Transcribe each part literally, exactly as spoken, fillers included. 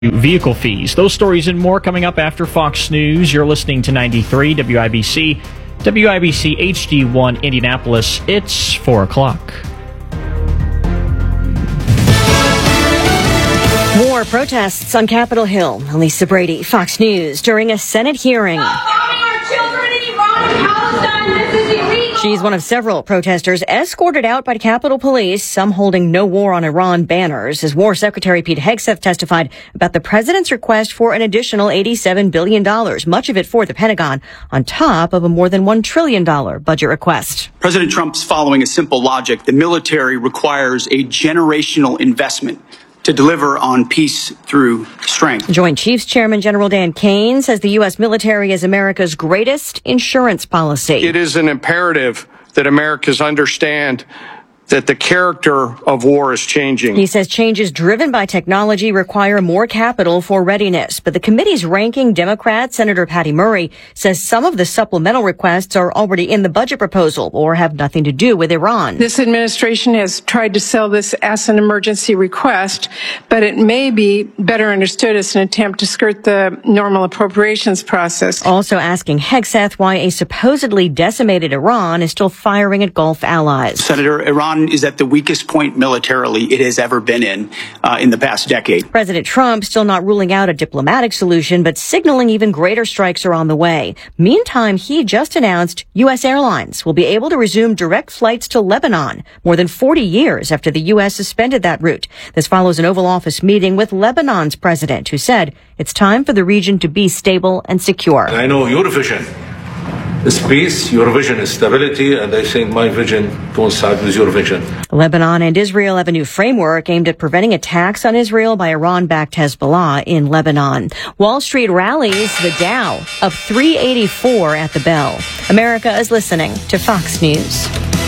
vehicle fees. Those stories and more coming up after Fox News. You're listening to ninety-three W I B C, W I B C H D one Indianapolis. It's four o'clock. More protests on Capitol Hill. Lisa Brady, Fox News, during a Senate hearing. Stop bombing our children in Iran and Palestine. This is illegal. She's one of several protesters escorted out by Capitol Police, some holding No War on Iran banners, as War Secretary Pete Hegseth testified about the president's request for an additional eighty-seven billion dollars, much of it for the Pentagon, on top of a more than one trillion dollars budget request. President Trump's following a simple logic. The military requires a generational investment to deliver on peace through strength. Joint Chiefs Chairman General Dan Kane says the U S military is America's greatest insurance policy. It is an imperative that Americans understand that the character of war is changing. He says changes driven by technology require more capital for readiness. But the committee's ranking Democrat, Senator Patty Murray, says some of the supplemental requests are already in the budget proposal or have nothing to do with Iran. This administration has tried to sell this as an emergency request, but it may be better understood as an attempt to skirt the normal appropriations process. Also asking Hegseth why a supposedly decimated Iran is still firing at Gulf allies. Senator, Iran is at the weakest point militarily it has ever been in uh, in the past decade. President Trump still not ruling out a diplomatic solution, but signaling even greater strikes are on the way. Meantime, he just announced U S airlines will be able to resume direct flights to Lebanon more than forty years after the U S suspended that route. This follows an Oval Office meeting with Lebanon's president, who said it's time for the region to be stable and secure. I know your vision is peace, your vision is stability, and I think my vision coincides with your vision. Lebanon and Israel have a new framework aimed at preventing attacks on Israel by Iran-backed Hezbollah in Lebanon. Wall Street rallies, the Dow up three eighty-four at the bell. America is listening to Fox News.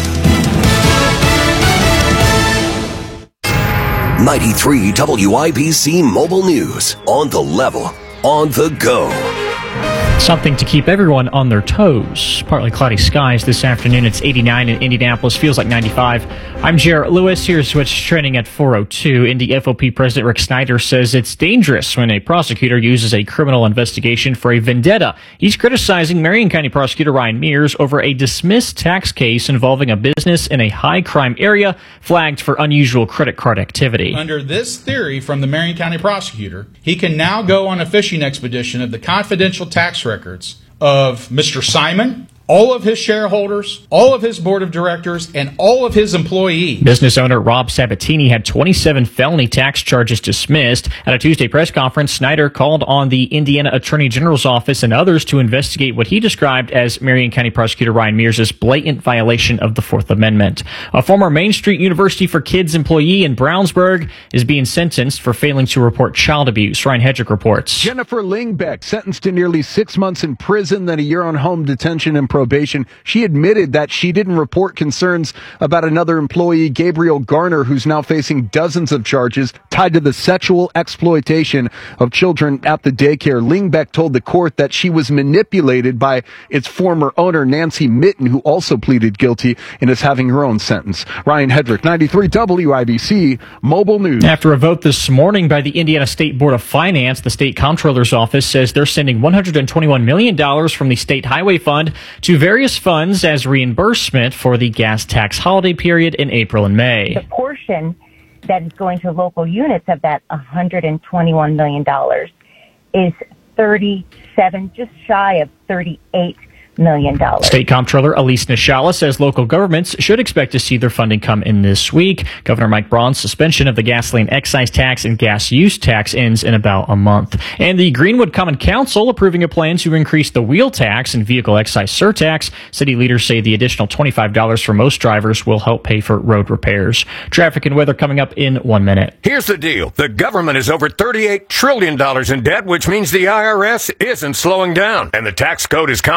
ninety-three W I B C Mobile News. On the level, on the go. Something to keep everyone on their toes. Partly cloudy skies this afternoon. It's eighty-nine in Indianapolis. Feels like ninety-five. I'm Jarrett Lewis. Here's what's trending at four oh two. Indy F O P President Rick Snyder says it's dangerous when a prosecutor uses a criminal investigation for a vendetta. He's criticizing Marion County Prosecutor Ryan Mears over a dismissed tax case involving a business in a high-crime area flagged for unusual credit card activity. Under this theory from the Marion County Prosecutor, he can now go on a fishing expedition of the confidential tax records of Mister Simon, all of his shareholders, all of his board of directors, and all of his employees. Business owner Rob Sabatini had twenty-seven felony tax charges dismissed. At a Tuesday press conference, Snyder called on the Indiana Attorney General's office and others to investigate what he described as Marion County Prosecutor Ryan Mears' blatant violation of the Fourth Amendment. A former Main Street University for Kids employee in Brownsburg is being sentenced for failing to report child abuse. Ryan Hedrick reports. Jennifer Lingbeck, sentenced to nearly six months in prison, then a year on home detention and probation. She admitted that she didn't report concerns about another employee, Gabriel Garner, who's now facing dozens of charges tied to the sexual exploitation of children at the daycare. Lingbeck told the court that she was manipulated by its former owner, Nancy Mitten, who also pleaded guilty and is having her own sentence. Ryan Hedrick, ninety-three W I B C Mobile News. After a vote this morning by the Indiana State Board of Finance, the state comptroller's office says they're sending one hundred twenty-one million dollars from the State Highway Fund to various funds as reimbursement for the gas tax holiday period in April and May. The portion that is going to local units of that one hundred twenty-one million dollars is thirty-seven, just shy of thirty-eight million dollars. State Comptroller Elise Nishala says local governments should expect to see their funding come in this week. Governor Mike Braun's suspension of the gasoline excise tax and gas use tax ends in about a month. And the Greenwood Common Council approving a plan to increase the wheel tax and vehicle excise surtax. City leaders say the additional twenty-five dollars for most drivers will help pay for road repairs. Traffic and weather coming up in one minute. Here's the deal. The government is over thirty-eight trillion dollars in debt, which means the I R S isn't slowing down. And the tax code is complex and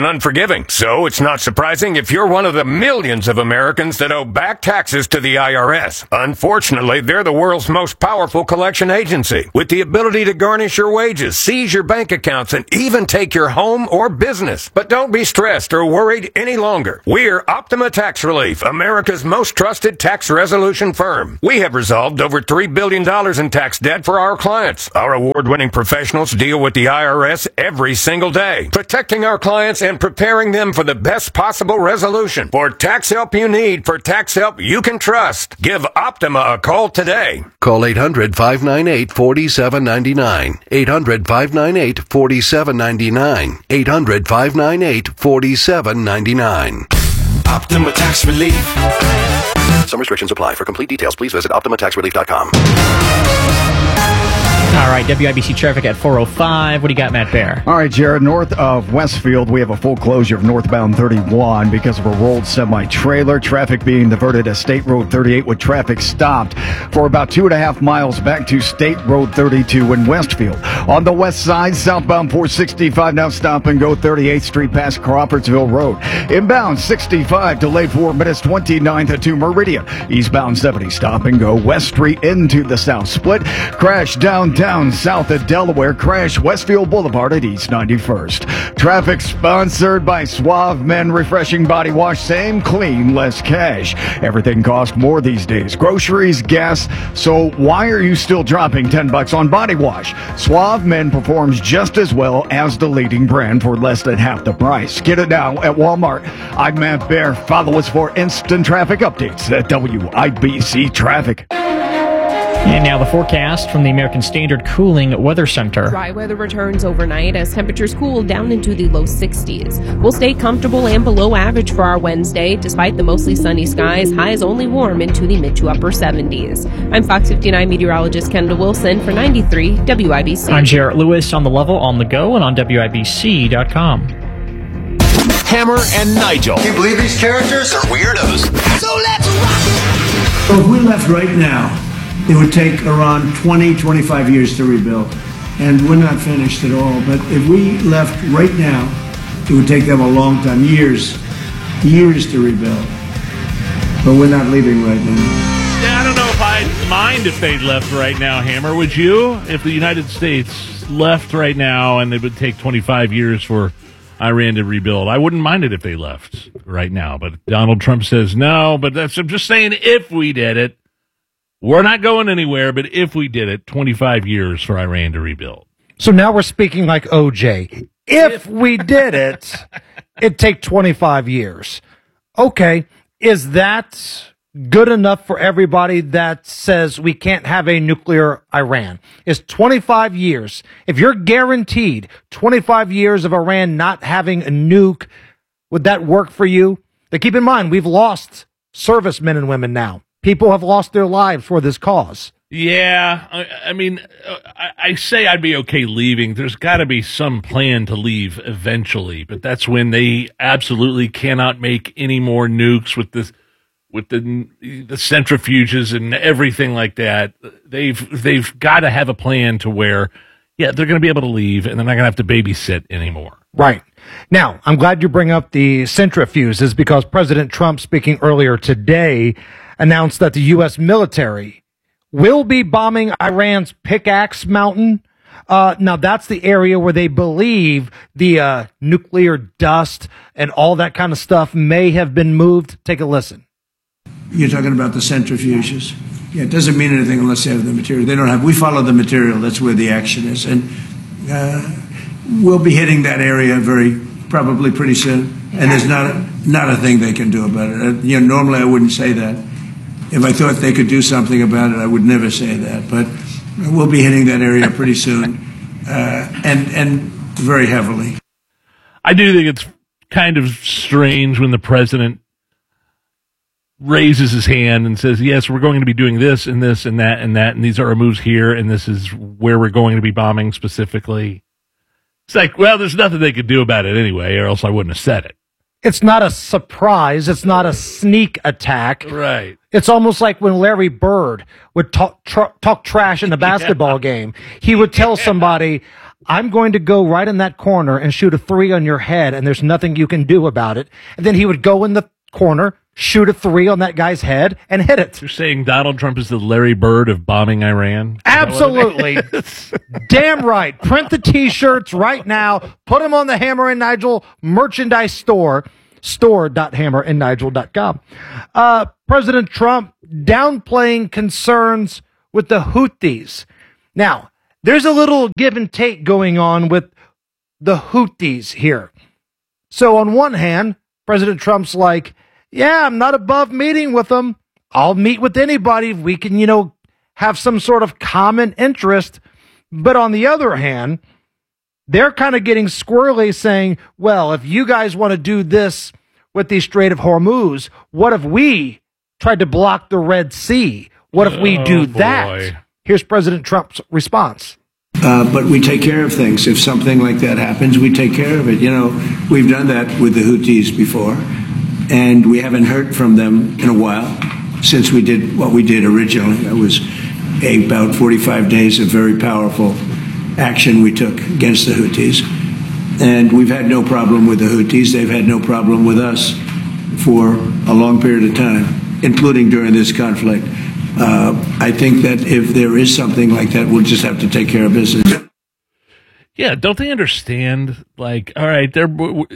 and unforgiving. So it's not surprising if you're one of the millions of Americans that owe back taxes to the I R S. Unfortunately, they're the world's most powerful collection agency, with the ability to garnish your wages, seize your bank accounts, and even take your home or business. But don't be stressed or worried any longer. We're Optima Tax Relief, America's most trusted tax resolution firm. We have resolved over three billion dollars in tax debt for our clients. Our award-winning professionals deal with the I R S every single day, protecting our clients and preparing them for the best possible resolution. For tax help you need, for tax help you can trust, give Optima a call today. Call eight hundred, five nine eight, four seven nine nine. eight hundred, five nine eight, four seven nine nine. eight hundred, five nine eight, four seven nine nine. Optima Tax Relief. Some restrictions apply. For complete details, please visit optima tax relief dot com. All right, W I B C traffic at four oh five. What do you got, Matt Bear? All right, Jared, north of Westfield, we have a full closure of northbound thirty-one because of a rolled semi-trailer. Traffic being diverted to State Road thirty-eight with traffic stopped for about two and a half miles back to State Road thirty-two in Westfield. On the west side, southbound four sixty-five, now stop and go thirty-eighth Street past Crawfordsville Road. Inbound sixty-five, delayed four minutes, twenty-ninth to Meridian. Eastbound seventy, stop and go West Street into the south split. Crash downtown. Down south of Delaware, crash Westfield Boulevard at East ninety-first. Traffic sponsored by Suave Men Refreshing Body Wash. Same clean, less cash. Everything costs more these days. Groceries, gas. So why are you still dropping ten bucks on body wash? Suave Men performs just as well as the leading brand for less than half the price. Get it now at Walmart. I'm Matt Bear. Follow us for instant traffic updates at W I B C Traffic. And now the forecast from the American Standard Cooling Weather Center. Dry weather returns overnight as temperatures cool down into the low sixties. We'll stay comfortable and below average for our Wednesday. Despite the mostly sunny skies, highs only warm into the mid to upper seventies. I'm Fox fifty-nine meteorologist Kendall Wilson for ninety-three W I B C. I'm Jarrett Lewis on the level, on the go, and on W I B C dot com. Hammer and Nigel. Can you believe these characters are weirdos? So let's rock! So if we left right now, it would take around twenty, twenty-five years to rebuild. And we're not finished at all. But if we left right now, it would take them a long time, years, years to rebuild. But we're not leaving right now. Yeah, I don't know if I'd mind if they left right now, Hammer. Would you? If the United States left right now and it would take twenty-five years for Iran to rebuild, I wouldn't mind it if they left right now. But Donald Trump says no. But that's, I'm just saying, if we did it, we're not going anywhere, but if we did it, twenty-five years for Iran to rebuild. So now we're speaking like O J. If we did it, it'd take twenty-five years. Okay, is that good enough for everybody that says we can't have a nuclear Iran? Is twenty-five years, if you're guaranteed twenty-five years of Iran not having a nuke, would that work for you? But keep in mind, we've lost servicemen and women now. People have lost their lives for this cause. Yeah, I, I mean, I, I say I'd be okay leaving. There's got to be some plan to leave eventually, but that's when they absolutely cannot make any more nukes with this, with the the centrifuges and everything like that. They've they've got to have a plan to where, yeah, they're going to be able to leave, and they're not going to have to babysit anymore. Right. Now, I'm glad you bring up the centrifuges because President Trump, speaking earlier today, announced that the U S military will be bombing Iran's Pickaxe Mountain. Uh, now, that's the area where they believe the uh, nuclear dust and all that kind of stuff may have been moved. Take a listen. You're talking about the centrifuges. Yeah, it doesn't mean anything unless they have the material. They don't have. We follow the material. That's where the action is. And uh, we'll be hitting that area very probably pretty soon. And there's not a, not a thing they can do about it. Uh, you know, normally I wouldn't say that. If I thought they could do something about it, I would never say that. But we'll be hitting that area pretty soon, uh, and and very heavily. I do think it's kind of strange when the president raises his hand and says, yes, we're going to be doing this and this and that and that, and these are our moves here, and this is where we're going to be bombing specifically. It's like, well, there's nothing they could do about it anyway, or else I wouldn't have said it. It's not a surprise. It's not a sneak attack. Right. It's almost like when Larry Bird would talk, tr- talk trash in a basketball yeah. game. He would tell yeah. somebody, I'm going to go right in that corner and shoot a three on your head, and there's nothing you can do about it. And then he would go in the corner, shoot a three on that guy's head, and hit it. You're saying Donald Trump is the Larry Bird of bombing Iran? Absolutely. Damn right. Print the T-shirts right now. Put them on the Hammer and Nigel merchandise store, store dot hammer and nigel dot com. Uh, President Trump downplaying concerns with the Houthis. Now, there's a little give and take going on with the Houthis here. So on one hand, President Trump's like, yeah, I'm not above meeting with them. I'll meet with anybody if we can, you know, have some sort of common interest. But on the other hand, they're kind of getting squirrely saying, well, if you guys want to do this with the Strait of Hormuz, what if we tried to block the Red Sea? What if we do Oh, that? boy. Here's President Trump's response. Uh, but we take care of things. If something like that happens, we take care of it. You know, we've done that with the Houthis before, and we haven't heard from them in a while since we did what we did originally. That was a, about forty-five days of very powerful action we took against the Houthis. And we've had no problem with the Houthis. They've had no problem with us for a long period of time, including during this conflict. Uh, I think that if there is something like that, we'll just have to take care of business. Yeah, don't they understand? Like, all right, they're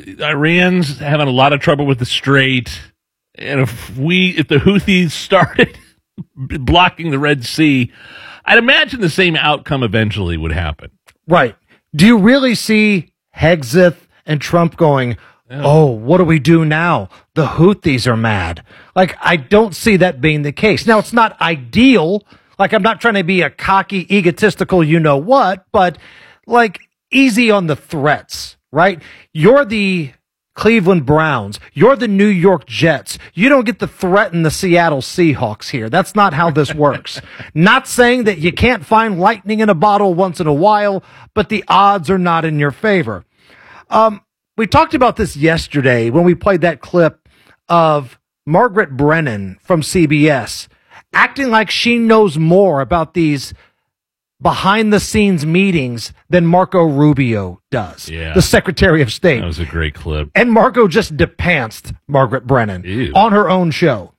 Iran's having a lot of trouble with the Strait, and if we, if the Houthis started blocking the Red Sea, I'd imagine the same outcome eventually would happen. Right. Do you really see Hegseth and Trump going, oh, what do we do now? The Houthis are mad. Like, I don't see that being the case. Now, it's not ideal. Like, I'm not trying to be a cocky, egotistical, you know what, but like, easy on the threats, right? You're the Cleveland Browns. You're the New York Jets. You don't get to threaten the Seattle Seahawks here. That's not how this works. Not saying that you can't find lightning in a bottle once in a while, but the odds are not in your favor. Um, we talked about this yesterday when we played that clip of Margaret Brennan from C B S acting like she knows more about these behind the scenes meetings than Marco Rubio does, Yeah. the Secretary of State. That was a great clip. And Marco just depantsed Margaret Brennan Ew. on her own show.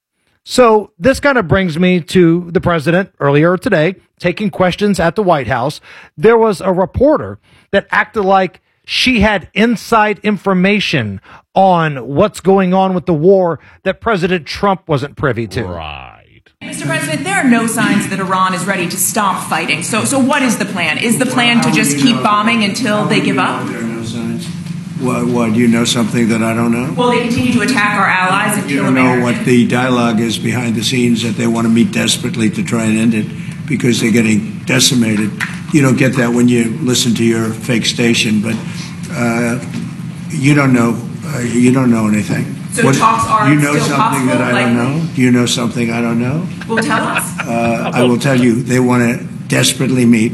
So this kind of brings me to the president earlier today, taking questions at the White House. There was a reporter that acted like she had inside information on what's going on with the war that President Trump wasn't privy to. Right. Mister President, there are no signs that Iran is ready to stop fighting. So, so what is the plan? Is the plan to just keep bombing until they give up? There are no signs. Why, why, do you know something that I don't know? Will they continue to attack our allies and You kill don't know Americans? what the dialogue is behind the scenes, that they want to meet desperately to try and end it because they're getting decimated. You don't get that when you listen to your fake station, but uh, you don't know. Uh, you don't know anything. So talks are you know still something that I possible, don't know? Do you know something I don't know? Well, tell us. Uh, I will tell you, they want to desperately meet,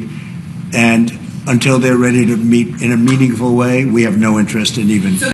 and until they're ready to meet in a meaningful way, we have no interest in even.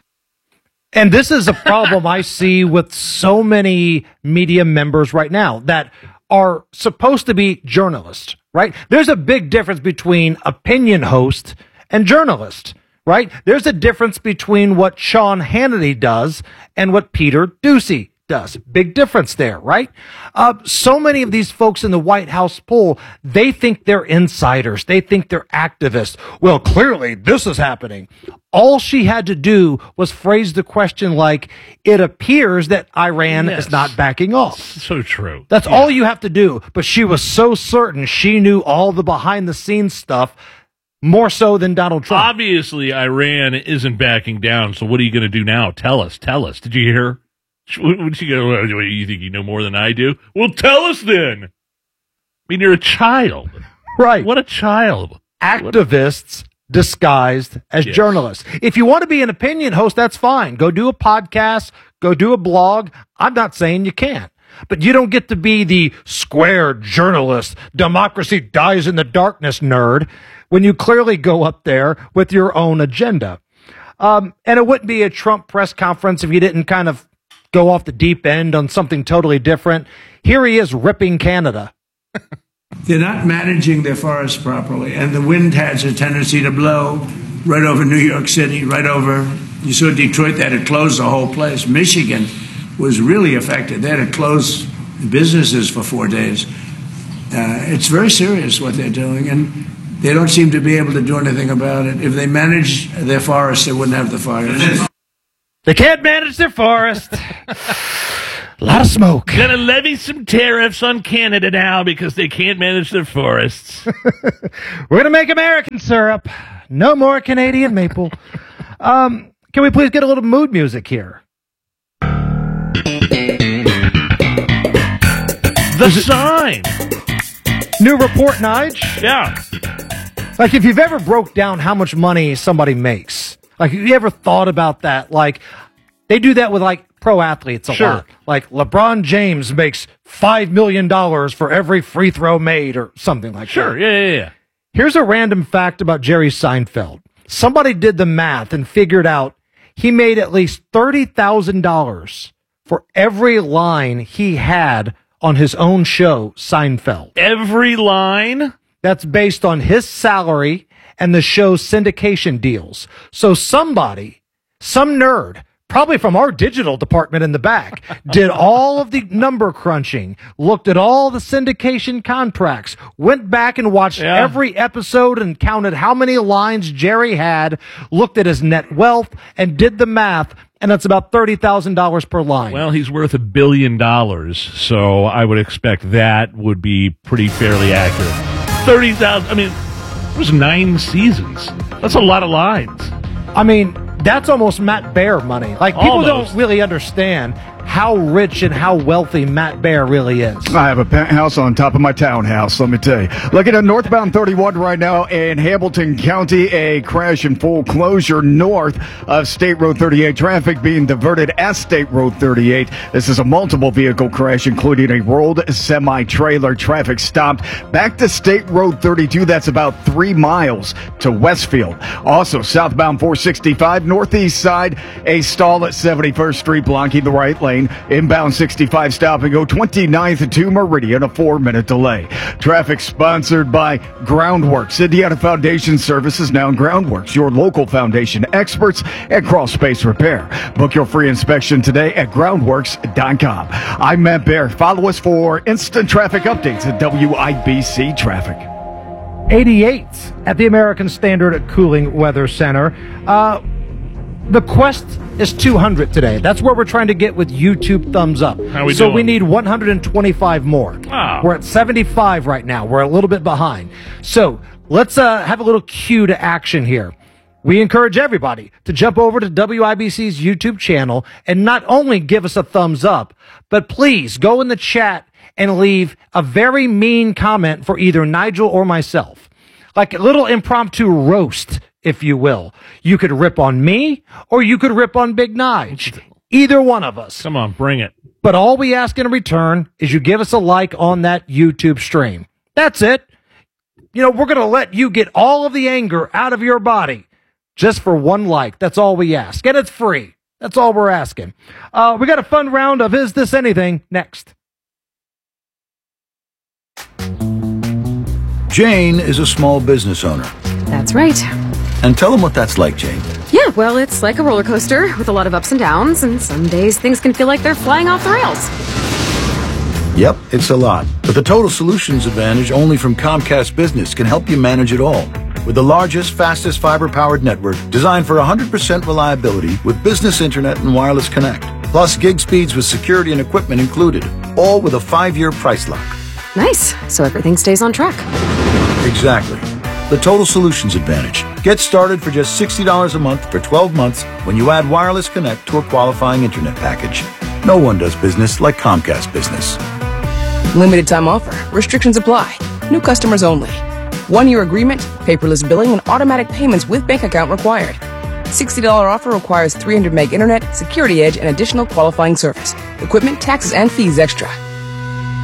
And this is a problem I see with so many media members right now that are supposed to be journalists, right? There's a big difference between opinion host and journalist, right? There's a difference between what Sean Hannity does and what Peter Doocy does. Big difference there, right? Uh, so many of these folks in the White House poll, they think they're insiders. They think they're activists. Well, clearly this is happening. All she had to do was phrase the question like, it appears that Iran Yes. is not backing off. So true. That's all you have to do. But she was so certain she knew all the behind the scenes stuff, more so than Donald Trump. Obviously, Iran isn't backing down. So what are you going to do now? Tell us. Tell us. Did you hear? Would she go, "What, you think you know more than I do?" Well, tell us then. I mean, you're a child. Right. What a child. Activists disguised as Yes. journalists. If you want to be an opinion host, that's fine. Go do a podcast, go do a blog. I'm not saying you can't. But you don't get to be the square journalist, democracy dies in the darkness nerd, when you clearly go up there with your own agenda. Um, and it wouldn't be a Trump press conference if you didn't kind of go off the deep end on something totally different. Here he is ripping Canada. They're not managing their forests properly, and the wind has a tendency to blow right over New York City, right over, you saw Detroit, they had to close the whole place. Michigan was really affected. They had to close businesses for four days. Uh, it's very serious what they're doing, and they don't seem to be able to do anything about it. If they managed their forests, they wouldn't have the fires. They can't manage their forest. A lot of smoke. Gonna levy some tariffs on Canada now because they can't manage their forests. We're gonna make American syrup. No more Canadian maple. Um, can we please get a little mood music here? The Sign. New report, Nige? Yeah. Like, if you've ever broke down how much money somebody makes, like, have you ever thought about that? Like, they do that with, like, pro athletes a Sure. lot. Like, LeBron James makes five million dollars for every free throw made or something like Sure, that. yeah, yeah, yeah. Here's a random fact about Jerry Seinfeld. Somebody did the math and figured out he made at least thirty thousand dollars for every line he had on his own show, Seinfeld. Every line? That's based on his salary and the show's syndication deals. So somebody, some nerd, probably from our digital department in the back, did all of the number crunching, looked at all the syndication contracts, went back and watched Yeah. every episode and counted how many lines Jerry had, looked at his net wealth, and did the math, and it's about thirty thousand dollars per line. Well, he's worth a billion dollars, so I would expect that would be pretty fairly accurate. thirty thousand, I mean, it was nine seasons. That's a lot of lines. I mean, that's almost Matt Baer money. Like, people Almost. don't really understand how rich and how wealthy Matt Baer really is. I have a penthouse on top of my townhouse, let me tell you. Looking at northbound thirty-one right now in Hamilton County, a crash and full closure north of State Road thirty-eight. Traffic being diverted at State Road thirty-eight. This is a multiple vehicle crash, including a rolled semi-trailer. Traffic stopped back to State Road thirty-two. That's about three miles to Westfield. Also, southbound four sixty-five, northeast side, a stall at seventy-first Street blocking the right lane. Inbound sixty-five stop and go twenty-ninth to Meridian, a four-minute delay. Traffic sponsored by Groundworks. Indiana Foundation Services, now Groundworks, your local foundation experts at Crawl Space Repair. Book your free inspection today at groundworks dot com. I'm Matt Baer. Follow us for instant traffic updates at W I B C Traffic. eighty-eight at the American Standard Cooling Weather Center. Uh, the Quest is two hundred today. That's where we're trying to get with YouTube thumbs up. How we so doing? we need one hundred twenty-five more. Ah. We're at seventy-five right now. We're a little bit behind. So let's uh, have a little cue to action here. We encourage everybody to jump over to W I B C's YouTube channel and not only give us a thumbs up, but please go in the chat and leave a very mean comment for either Nigel or myself. Like a little impromptu roast, if you will. You could rip on me or you could rip on Big Nige. Either one of us. Come on, bring it. But all we ask in return is you give us a like on that YouTube stream. That's it. You know, we're going to let you get all of the anger out of your body just for one like. That's all we ask. And it's free. That's all we're asking. Uh, we got a fun round of Is This Anything next. Jane is a small business owner. That's right. And tell them what that's like, Jane. Yeah, well, it's like a roller coaster with a lot of ups and downs, and some days things can feel like they're flying off the rails. Yep, it's a lot. But the Total Solutions Advantage only from Comcast Business can help you manage it all. With the largest, fastest fiber-powered network designed for one hundred percent reliability with business internet and wireless connect. Plus gig speeds with security and equipment included. All with a five-year price lock. Nice. So everything stays on track. Exactly. The Total Solutions Advantage. Get started for just sixty dollars a month for twelve months when you add Wireless Connect to a qualifying internet package. No one does business like Comcast Business. Limited time offer. Restrictions apply. New customers only. One-year agreement, paperless billing, and automatic payments with bank account required. sixty dollars offer requires three hundred meg internet, security edge, and additional qualifying service. Equipment, taxes, and fees extra.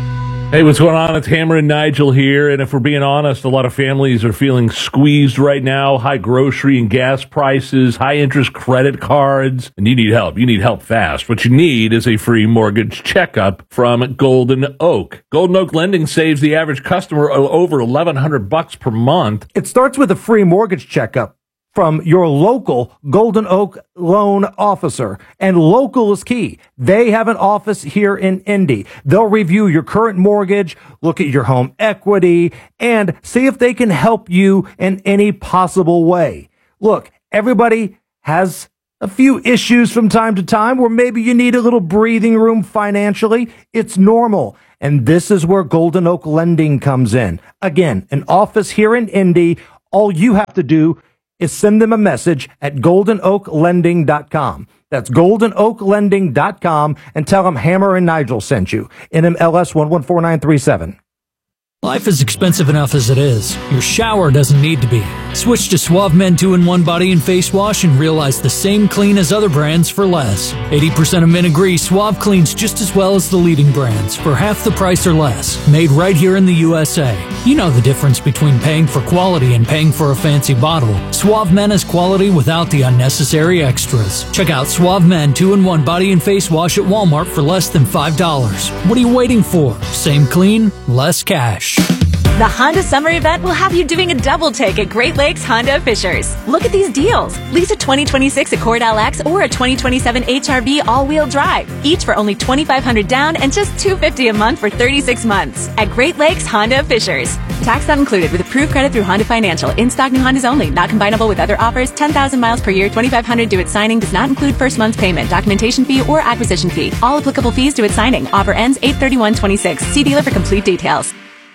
Hey, what's going on? It's Hammer and Nigel here. And if we're being honest, a lot of families are feeling squeezed right now. High grocery and gas prices, high interest credit cards, and you need help. You need help fast. What you need is a free mortgage checkup from Golden Oak. Golden Oak Lending saves the average customer over eleven hundred bucks per month. It starts with a free mortgage checkup from your local Golden Oak loan officer. And local is key. They have an office here in Indy. They'll review your current mortgage, look at your home equity, and see if they can help you in any possible way. Look, everybody has a few issues from time to time where maybe you need a little breathing room financially. It's normal. And this is where Golden Oak Lending comes in. Again, an office here in Indy. All you have to do is send them a message at golden oak lending dot com. That's golden oak lending dot com and tell them Hammer and Nigel sent you. N M L S one one four nine three seven. Life is expensive enough as it is. Your shower doesn't need to be. Switch to Suave Men two in one Body and Face Wash and realize the same clean as other brands for less. eighty percent of men agree Suave cleans just as well as the leading brands for half the price or less. Made right here in the U S A. You know the difference between paying for quality and paying for a fancy bottle. Suave Men is quality without the unnecessary extras. Check out Suave Men two in one Body and Face Wash at Walmart for less than five dollars. What are you waiting for? Same clean, less cash. The Honda Summer Event will have you doing a double take at Great Lakes Honda of Fishers. Look at these deals. Lease a twenty twenty-six Accord L X or a twenty twenty-seven H R V all-wheel drive, each for only twenty-five hundred dollars down and just two hundred fifty dollars a month for thirty-six months at Great Lakes Honda of Fishers. Tax not included with approved credit through Honda Financial. In-stock new Hondas only. Not combinable with other offers. ten thousand miles per year. twenty-five hundred dollars due at signing. Does not include first month's payment, documentation fee, or acquisition fee. All applicable fees due at signing. Offer ends eight thirty-one twenty-six. See dealer for complete details.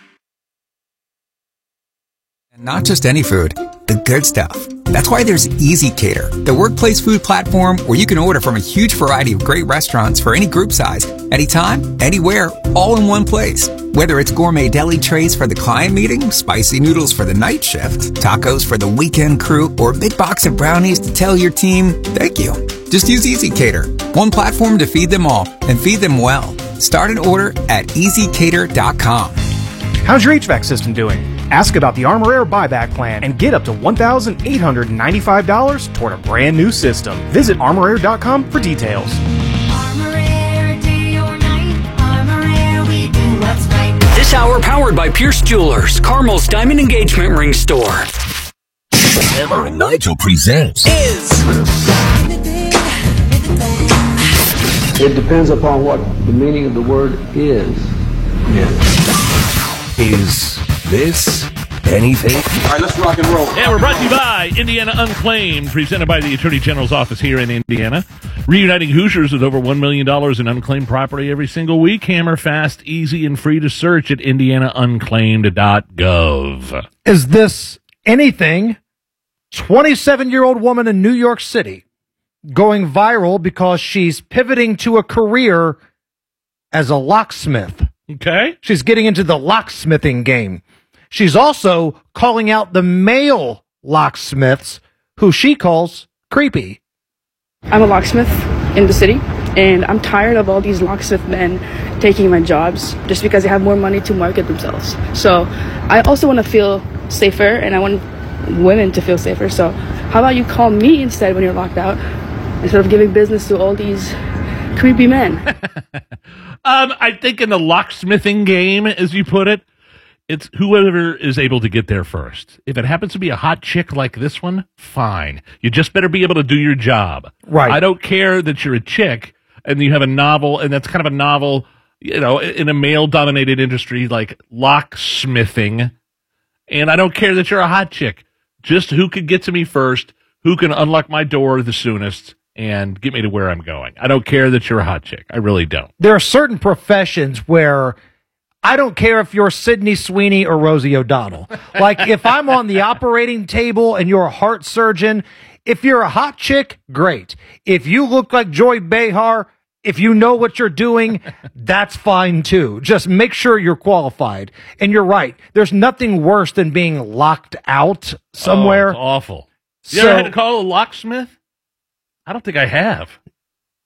Not just any food, the good stuff. That's why there's Easy Cater, the workplace food platform where you can order from a huge variety of great restaurants for any group size, anytime, anywhere, all in one place. Whether it's gourmet deli trays for the client meeting, spicy noodles for the night shift, tacos for the weekend crew, or a big box of brownies to tell your team, thank you. Just use Easy Cater, one platform to feed them all and feed them well. Start an order at easy cater dot com. How's your H V A C system doing? Ask about the Armor Air buyback plan and get up to one thousand eight hundred ninety-five dollars toward a brand new system. Visit armor air dot com for details. Armor Air, day or night. Armor Air, we do what's right. This hour powered by Pierce Jewelers, Carmel's Diamond Engagement Ring Store. Hammer and Nigel presents Is. It depends upon what the meaning of the word is. Is this anything? All right, let's rock and roll. And we're brought to you by Indiana Unclaimed, presented by the Attorney General's office here in Indiana. Reuniting Hoosiers with over one million dollars in unclaimed property every single week. Hammer, fast, easy, and free to search at indiana unclaimed dot gov. Is this anything? twenty-seven-year-old woman in New York City going viral because she's pivoting to a career as a locksmith. Okay. She's getting into the locksmithing game. She's also calling out the male locksmiths, who she calls creepy. I'm a locksmith in the city, and I'm tired of all these locksmith men taking my jobs just because they have more money to market themselves. So I also want to feel safer, and I want women to feel safer. So how about you call me instead when you're locked out, instead of giving business to all these creepy men? Um, I think in the locksmithing game, as you put it, it's whoever is able to get there first. If it happens to be a hot chick like this one, fine. You just better be able to do your job. Right. I don't care that you're a chick and you have a novel, and that's kind of a novel, you know, in a male-dominated industry like locksmithing. And I don't care that you're a hot chick. Just who can get to me first, who can unlock my door the soonest, and get me to where I'm going. I don't care that you're a hot chick. I really don't. There are certain professions where I don't care if you're Sydney Sweeney or Rosie O'Donnell. Like, if I'm on the operating table and you're a heart surgeon, if you're a hot chick, great. If you look like Joy Behar, if you know what you're doing, that's fine too. Just make sure you're qualified. And you're right. There's nothing worse than being locked out somewhere. Oh, it's awful. You So- ever had to call a locksmith? I don't think I have.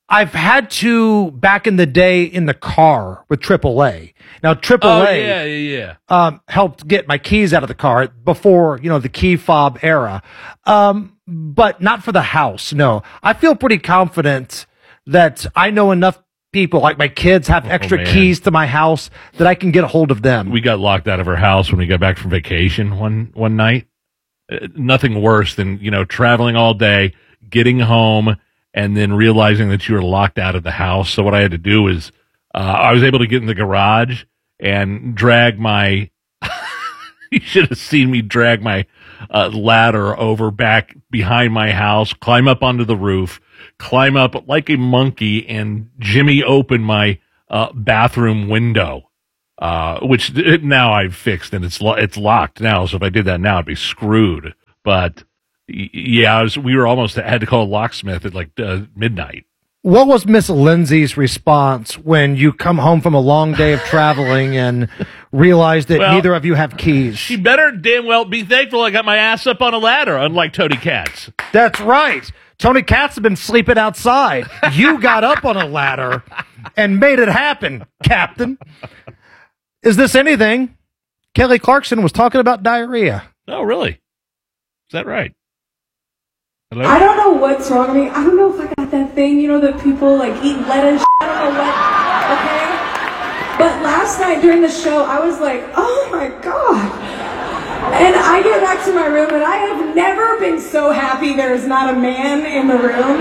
I've had to back in the day in the car with triple A. Now triple A Oh, yeah, yeah, yeah. um, helped get my keys out of the car before, you know, the key fob era. Um, but not for the house. No, I feel pretty confident that I know enough people, like my kids, have extra man. keys to my house that I can get a hold of them. We got locked out of our house when we got back from vacation one one night. Uh, nothing worse than, you know, traveling all day, getting home, and then realizing that you were locked out of the house. So what I had to do is uh, I was able to get in the garage and drag my you should have seen me drag my uh, ladder over back behind my house, climb up onto the roof, climb up like a monkey, and Jimmy open my uh, bathroom window, uh, which now I've fixed and it's lo- it's locked now. So if I did that now, I'd be screwed. But y- yeah, I was, we were almost had to call a locksmith at like uh, midnight. What was Miss Lindsay's response when you come home from a long day of traveling and realize that Well, neither of you have keys? She better damn well be thankful I got my ass up on a ladder, unlike Tony Katz. That's right. Tony Katz has been sleeping outside. You got up on a ladder and made it happen, Captain. Is this anything? Kelly Clarkson was talking about diarrhea. Oh, really? Is that right? Hello? I don't know what's wrong with me. I don't know if I got that thing, you know, that people like eat lettuce. I don't know what. Okay. But last night during the show, I was like, oh my God. And I get back to my room, and I have never been so happy there is not a man in the room.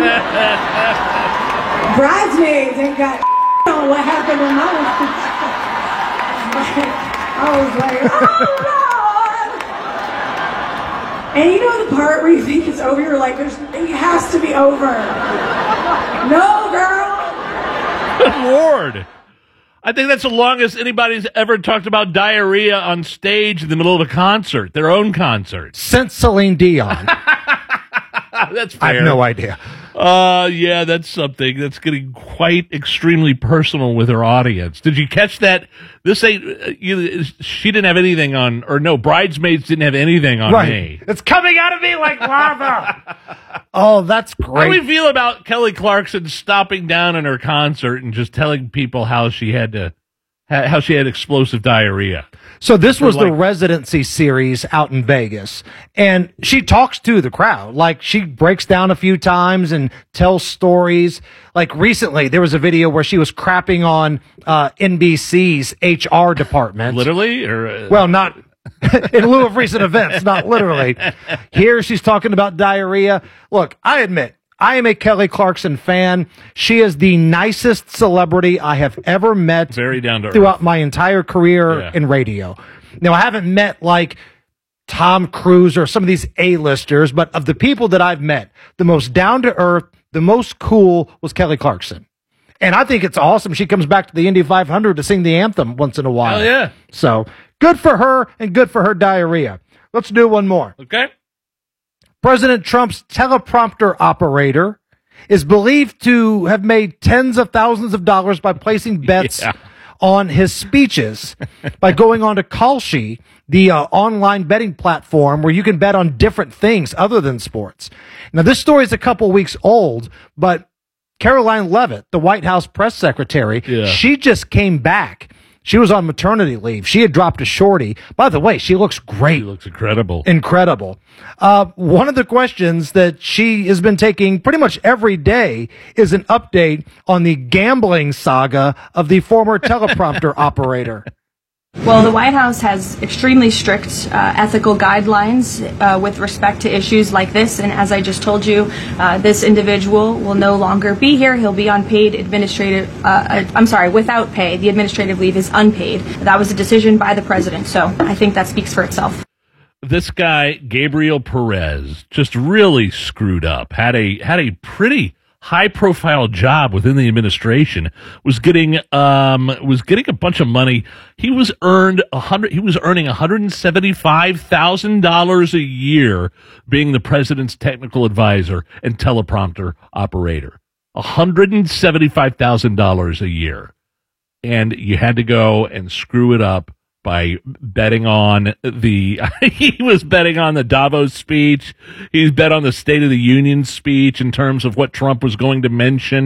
Bridesmaids ain't got on what happened in my life. I was like, oh no. And you know the part where you think it's over, you're like, There's, it has to be over. No, girl. Good Lord. I think that's the longest anybody's ever talked about diarrhea on stage in the middle of a concert, their own concert. Since Celine Dion. That's fair. I have no idea. Uh, yeah, that's something that's getting quite extremely personal with her audience. Did you catch that? This ain't, uh, you, she didn't have anything on, or no, Bridesmaids didn't have anything on Right. me. It's coming out of me like lava. Oh, that's How do great. we feel about Kelly Clarkson stopping down in her concert and just telling people how she had to, ha- how she had explosive diarrhea? So this was Or the like- residency series out in Vegas, and she talks to the crowd. Like, she breaks down a few times and tells stories. Like, recently there was a video where she was crapping on uh, N B C's H R department. Literally, or uh, Well, not in lieu of recent events, not literally. Here she's talking about diarrhea. Look, I admit, I am a Kelly Clarkson fan. She is the nicest celebrity I have ever met. Very down to earth. Throughout my entire career Yeah. in radio. Now, I haven't met like Tom Cruise or some of these A-listers, but of the people that I've met, the most down to earth, the most cool was Kelly Clarkson. And I think it's awesome she comes back to the Indy five hundred to sing the anthem once in a while. Hell yeah. So good for her and good for her diarrhea. Let's do one more. Okay. President Trump's teleprompter operator is believed to have made tens of thousands of dollars by placing bets Yeah. on his speeches by going on to Kalshi, the uh, online betting platform where you can bet on different things other than sports. Now, this story is a couple weeks old, but Caroline Leavitt, the White House press secretary, Yeah. she just came back. She was on maternity leave. She had dropped a shorty. By the way, she looks great. She looks incredible. Incredible. Uh, one of the questions that she has been taking pretty much every day is an update on the gambling saga of the former teleprompter operator. Well, the White House has extremely strict uh, ethical guidelines uh, with respect to issues like this. And as I just told you, uh, this individual will no longer be here. He'll be on paid administrative, uh, uh, I'm sorry, without pay. The administrative leave is unpaid. That was a decision by the president. So I think that speaks for itself. This guy, Gabriel Perez, just really screwed up. Had a had a pretty high profile job within the administration. Was getting um was getting a bunch of money. He was earned a hundred. He was earning one hundred and seventy five thousand dollars a year being the president's technical advisor and teleprompter operator. One hundred and seventy five thousand dollars a year, and you had to go and screw it up by betting on the, he was betting on the Davos speech. He's bet on the State of the Union speech in terms of what Trump was going to mention.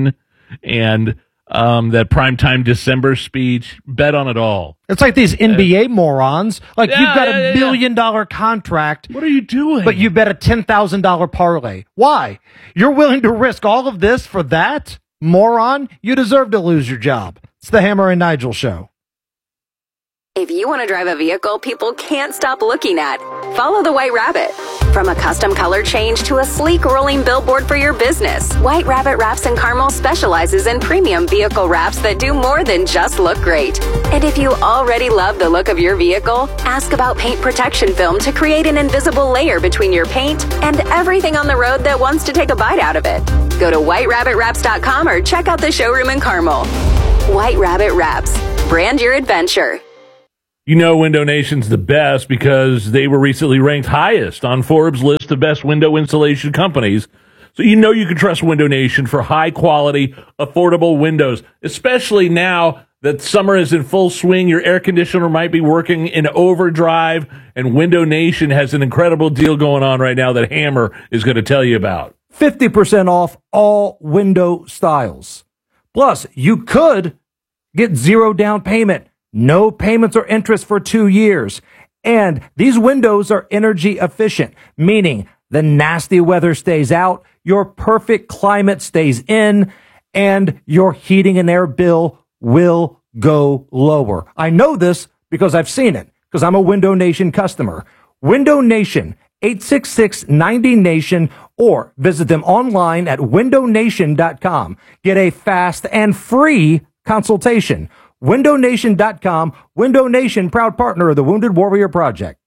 and um, that primetime December speech. Bet on it all. It's like these N B A uh, morons. Like, yeah, you've got yeah, a yeah, billion dollar contract. What are you doing? But you bet a ten thousand dollars parlay. Why? You're willing to risk all of this for that? Moron, you deserve to lose your job. It's the Hammer and Nigel Show. If you want to drive a vehicle people can't stop looking at, follow the White Rabbit. From a custom color change to a sleek rolling billboard for your business, White Rabbit Wraps and Carmel specializes in premium vehicle wraps that do more than just look great. And if you already love the look of your vehicle, ask about paint protection film to create an invisible layer between your paint and everything on the road that wants to take a bite out of it. Go to white rabbit wraps dot com or check out the showroom in Carmel. White Rabbit Wraps. Brand your adventure. You know Window Nation's the best because they were recently ranked highest on Forbes' list of best window installation companies. So you know you can trust Window Nation for high-quality, affordable windows, especially now that summer is in full swing. Your air conditioner might be working in overdrive, and Window Nation has an incredible deal going on right now that Hammer is going to tell you about. fifty percent off all window styles. Plus, you could get zero down payment. No payments or interest for two years. And these windows are energy efficient, meaning the nasty weather stays out, your perfect climate stays in, and your heating and air bill will go lower. I know this because I've seen it, because I'm a Window Nation customer. Window Nation, eight six six, ninety, nation, or visit them online at window nation dot com. Get a fast and free consultation. window nation dot com. Window Nation, proud partner of the Wounded Warrior Project.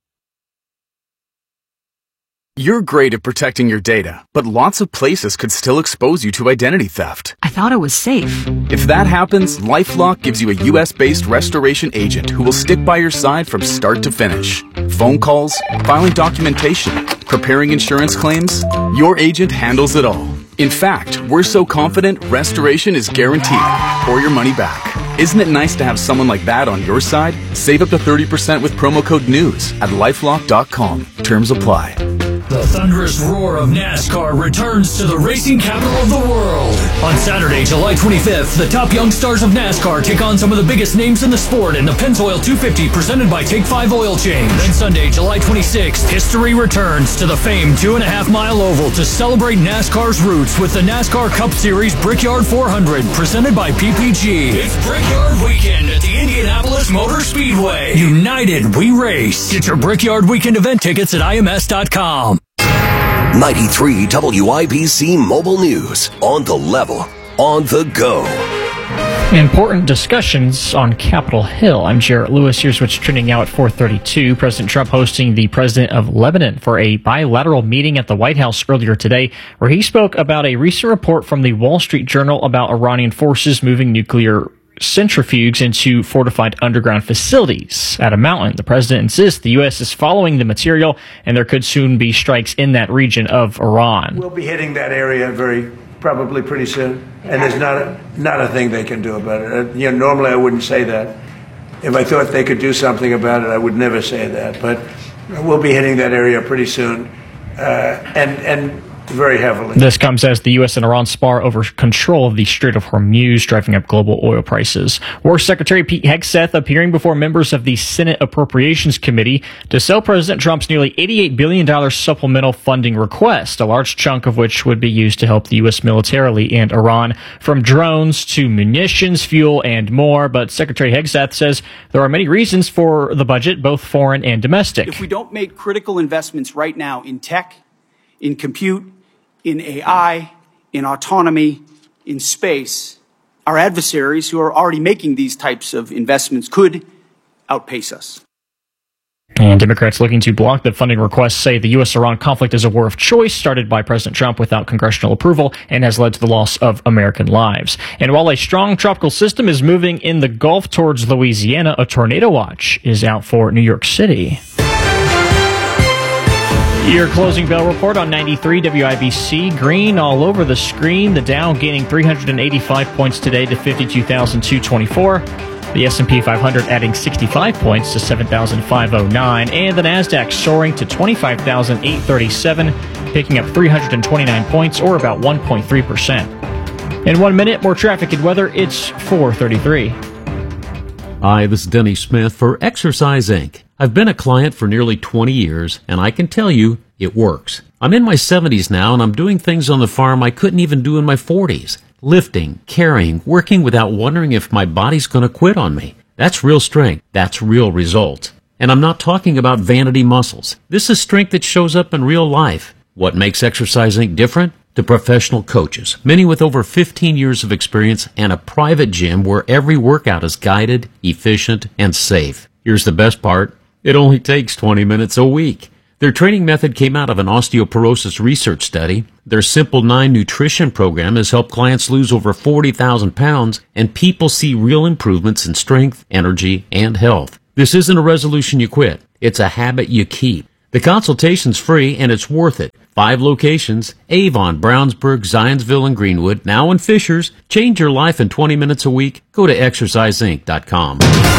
You're great at protecting your data, but lots of places could still expose you to identity theft. I thought it was safe. If that happens, LifeLock gives you a U S-based restoration agent who will stick by your side from start to finish. Phone calls, filing documentation, preparing insurance claims, your agent handles it all. In fact, we're so confident restoration is guaranteed or your money back. Isn't it nice to have someone like that on your side? Save up to thirty percent with promo code NEWS at lifelock dot com. Terms apply. The thunderous roar of NASCAR returns to the racing capital of the world. On Saturday, July twenty-fifth, the top young stars of NASCAR take on some of the biggest names in the sport in the Pennzoil two fifty presented by Take five Oil Change. Then Sunday, July twenty-sixth, history returns to the famed two and a half mile oval to celebrate NASCAR's roots with the NASCAR Cup Series Brickyard four hundred presented by P P G. It's Brickyard Weekend at the Indianapolis Motor Speedway. United, we race. Get your Brickyard Weekend event tickets at I M S dot com. ninety-three W I B C Mobile News. On the level. On the go. Important discussions on Capitol Hill. I'm Jarrett Lewis. Here's what's trending now at four thirty-two. President Trump hosting the president of Lebanon for a bilateral meeting at the White House earlier today, where he spoke about a recent report from the Wall Street Journal about Iranian forces moving nuclear centrifuges into fortified underground facilities at a mountain. The president insists the U S is following the material and there could soon be strikes in that region of Iran. We'll be hitting that area very probably pretty soon, and there's not a, not a thing they can do about it. Uh, you know, normally I wouldn't say that. If I thought they could do something about it, I would never say that. But we'll be hitting that area pretty soon, uh, and and. very heavily. This comes as the U S and Iran spar over control of the Strait of Hormuz, driving up global oil prices. War Secretary Pete Hegseth appearing before members of the Senate Appropriations Committee to sell President Trump's nearly eighty-eight billion dollars supplemental funding request, a large chunk of which would be used to help the U S militarily and Iran, from drones to munitions, fuel, and more. But Secretary Hegseth says there are many reasons for the budget, both foreign and domestic. If we don't make critical investments right now in tech, in compute, in A I, in autonomy, in space, our adversaries who are already making these types of investments could outpace us. And Democrats looking to block the funding request say the U S Iran conflict is a war of choice started by President Trump without congressional approval and has led to the loss of American lives. And while a strong tropical system is moving in the Gulf towards Louisiana, a tornado watch is out for New York City. Your closing bell report on ninety-three W I B C. Green all over the screen. The Dow gaining three hundred eighty-five points today to fifty-two thousand two hundred twenty-four. The S and P five hundred adding sixty-five points to seven thousand five hundred nine. And the NASDAQ soaring to twenty-five thousand eight hundred thirty-seven, picking up three hundred twenty-nine points, or about one point three percent. In one minute, more traffic and weather. It's four thirty-three. Hi, this is Denny Smith for Exercise Incorporated. I've been a client for nearly twenty years, and I can tell you it works. I'm in my seventies now, and I'm doing things on the farm I couldn't even do in my forties. Lifting, carrying, working without wondering if my body's going to quit on me. That's real strength. That's real results. And I'm not talking about vanity muscles. This is strength that shows up in real life. What makes Exercise Incorporated different? The professional coaches, many with over fifteen years of experience and a private gym where every workout is guided, efficient, and safe. Here's the best part. It only takes twenty minutes a week. Their training method came out of an osteoporosis research study. Their Simple nine nutrition program has helped clients lose over forty thousand pounds, and people see real improvements in strength, energy, and health. This isn't a resolution you quit. It's a habit you keep. The consultation's free, and it's worth it. Five locations: Avon, Brownsburg, Zionsville, and Greenwood. Now in Fishers. Change your life in twenty minutes a week. Go to exercise inc dot com.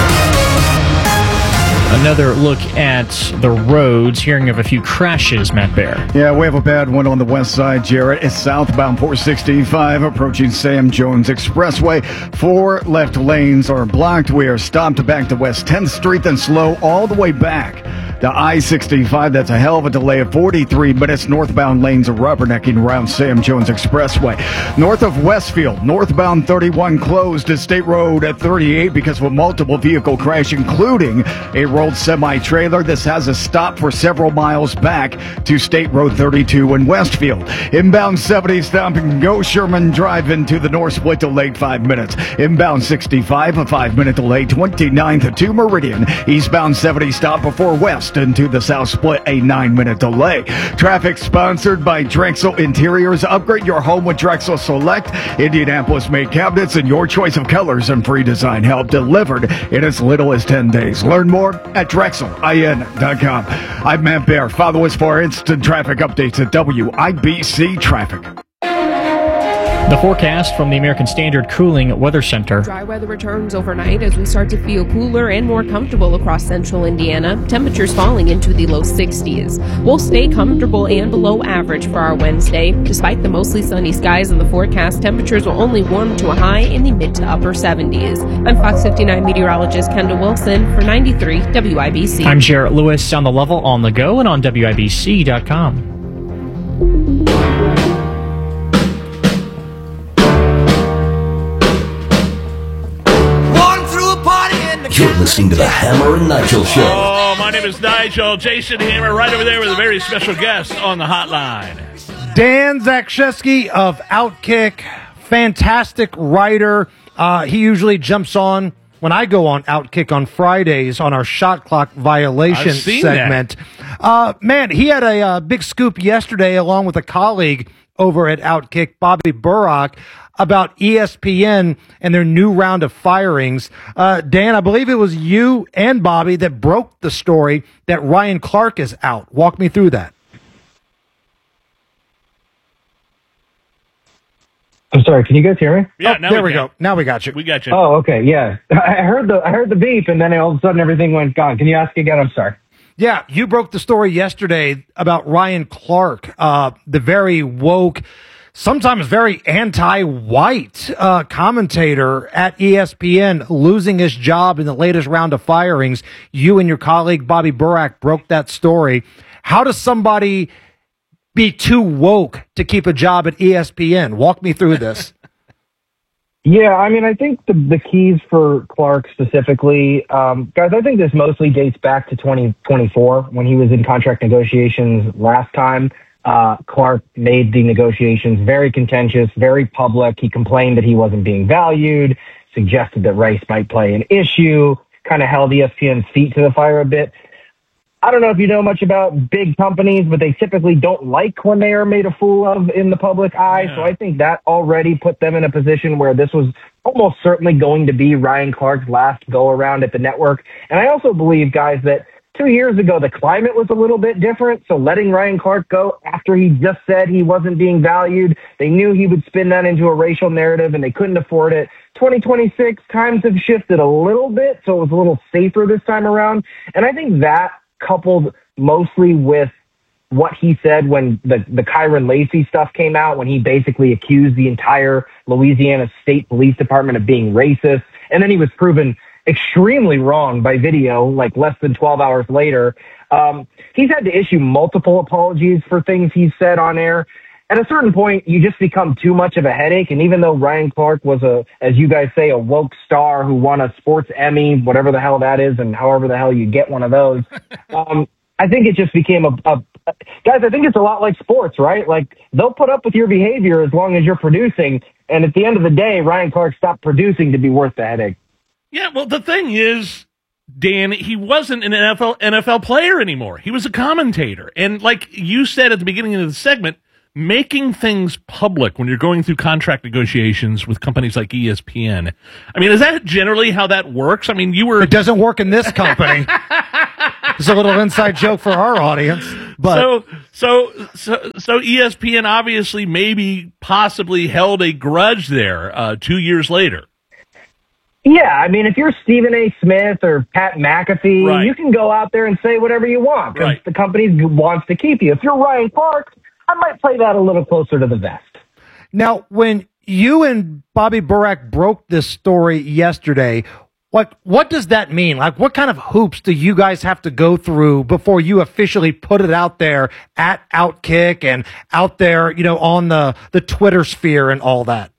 Another look at the roads. Hearing of a few crashes, Matt Bear. Yeah, we have a bad one on the west side, Jarrett. It's southbound four sixty-five approaching Sam Jones Expressway. Four left lanes are blocked. We are stopped back to West tenth Street, then slow all the way back to I sixty-five. That's a hell of a delay of forty-three minutes. Northbound lanes are rubbernecking around Sam Jones Expressway. North of Westfield, northbound thirty-one closed to State Road at thirty-eight because of a multiple vehicle crash, including a rolled semi-trailer. This has a stop for several miles back to State Road thirty-two in Westfield. Inbound seventy stopping Go Sherman Drive into the North Split, delayed five minutes. Inbound sixty-five, a five-minute delay, twenty-ninth to Meridian. Eastbound seventy stop before West into the South Split, a nine-minute delay. Traffic sponsored by Drexel Interiors. Upgrade your home with Drexel Select. Indianapolis-made cabinets and your choice of colors and free design help delivered in as little as ten days. Learn more at drexel in dot com. I'm Matt Bear. Follow us for instant traffic updates at W I B C Traffic. The forecast from the American Standard Cooling Weather Center. Dry weather returns overnight as we start to feel cooler and more comfortable across central Indiana. Temperatures falling into the low sixties. We'll stay comfortable and below average for our Wednesday. Despite the mostly sunny skies in the forecast, temperatures will only warm to a high in the mid to upper seventies. I'm Fox fifty-nine meteorologist Kendall Wilson for ninety-three W I B C. I'm Jarrett Lewis on the level, on the go, and on W I B C dot com. You're listening to the Hammer and Nigel Show. Oh, my name is Nigel. Jason Hammer right over there with a very special guest on the hotline. Dan Zakrzewski of Outkick, fantastic writer. Uh, he usually jumps on when I go on Outkick on Fridays on our shot clock violation I've seen segment. Uh, man, he had a uh, big scoop yesterday along with a colleague over at Outkick, Bobby Burrock, about E S P N and their new round of firings. Uh, Dan, I believe it was you and Bobby that broke the story that Ryan Clark is out. Walk me through that. I'm sorry, can you guys hear me? Yeah, oh, now there we, we go. Now we got you. We got you. Oh, okay, yeah. I heard the I heard the beep, and then all of a sudden everything went gone. Can you ask again? I'm sorry. Yeah, you broke the story yesterday about Ryan Clark, uh, the very woke, sometimes very anti-white uh, commentator at E S P N, losing his job in the latest round of firings. You and your colleague Bobby Burrock broke that story. How does somebody be too woke to keep a job at E S P N? Walk me through this. Yeah, I mean, I think the, the keys for Clark specifically, um, guys, I think this mostly dates back to twenty twenty-four when he was in contract negotiations last time. Uh, Clark made the negotiations very contentious, very public. He complained that he wasn't being valued, suggested that race might play an issue, kind of held E S P N's feet to the fire a bit. I don't know if you know much about big companies, but they typically don't like when they are made a fool of in the public eye. Yeah. So I think that already put them in a position where this was almost certainly going to be Ryan Clark's last go-around at the network. And I also believe, guys, that two years ago, the climate was a little bit different. So letting Ryan Clark go after he just said he wasn't being valued, they knew he would spin that into a racial narrative and they couldn't afford it. twenty twenty-six, times have shifted a little bit, so it was a little safer this time around. And I think that, coupled mostly with what he said when the, the Kyron Lacey stuff came out, when he basically accused the entire Louisiana State Police Department of being racist. And then he was proven extremely wrong by video, like less than twelve hours later. Um, he's had to issue multiple apologies for things he's said on air. At a certain point, you just become too much of a headache. And even though Ryan Clark was a, as you guys say, a woke star who won a sports Emmy, whatever the hell that is, and however the hell you get one of those, um, I think it just became a, a, guys, I think it's a lot like sports, right? Like they'll put up with your behavior as long as you're producing. And at the end of the day, Ryan Clark stopped producing to be worth the headache. Yeah, well, the thing is, Dan, he wasn't an N F L N F L player anymore. He was a commentator. And like you said at the beginning of the segment, making things public when you're going through contract negotiations with companies like E S P N. I mean, is that generally how that works? I mean, you were... It doesn't work in this company. It's a little inside joke for our audience. But so, so, so, so E S P N obviously maybe possibly held a grudge there uh, two years later. Yeah, I mean, if you're Stephen A. Smith or Pat McAfee, Right. you can go out there and say whatever you want because Right. the company wants to keep you. If you're Ryan Clark, I might play that a little closer to the vest. now, when you and Bobby Burack broke this story yesterday, what what does that mean? Like, what kind of hoops do you guys have to go through before you officially put it out there at Outkick and out there, you know, on the the Twitter sphere and all that?